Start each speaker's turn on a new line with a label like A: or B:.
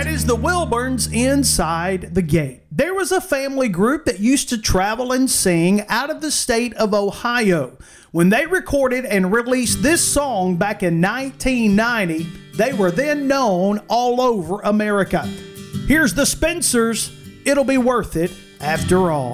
A: That is the Wilburns Inside the Gate. There was a family group that used to travel and sing out of the state of Ohio. When they recorded and released this song back in 1990, they were then known all over America. Here's the Spencers, It'll Be Worth It After All.